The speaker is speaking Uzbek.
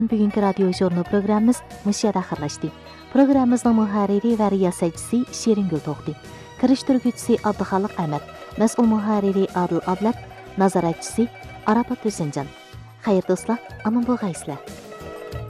Bugungi radio jurnal programmamiz mush yerda oxirlashdi. Programmamizning muharriri va riyosatchisi Sheringul To'xti, kirishtiruvchisi Abduxoliq Ahmad, mas'ul muharriri Adil Ablat, nazoratchisi Arafat Husnjon. Xayr do'stlar, aman bo'lg'aysizlar.